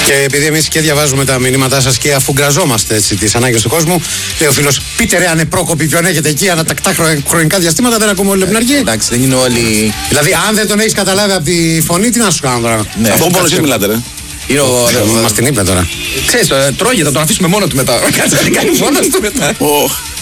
Και επειδή εμείς και διαβάζουμε τα μηνύματά σας και αφουγκραζόμαστε τις ανάγκες του κόσμου, λέει ο φίλος, πείτε ρε ανεπρόκοποι ποιον έχετε εκεί ανατακτά χρονικά διαστήματα, δεν ακούμε όλοι Λεπναργή. Εντάξει, δεν είναι όλοι. Δηλαδή, αν δεν τον έχεις καταλάβει από τη φωνή, τι να σου κάνω τώρα. Ναι. Αυτό μόνο εσείς μιλάτε, ρε. Μας την είπε τώρα. Ξέρεις, τρώγε, θα τον αφήσουμε μόνο του μετά. Κάτσε να κάνει μόνος του μετά.